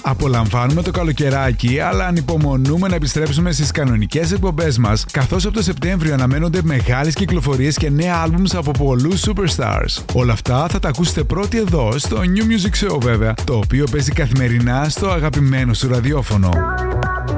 Απολαμβάνουμε το καλοκαιράκι, αλλά ανυπομονούμε να επιστρέψουμε στις κανονικές εκπομπές μας, καθώς από το Σεπτέμβριο αναμένονται μεγάλες κυκλοφορίες και νέα άλμπουμς από πολλούς superstars. Όλα αυτά θα τα ακούσετε πρώτοι εδώ, στο New Music Show βέβαια, το οποίο παίζει καθημερινά στο αγαπημένο σου ραδιόφωνο.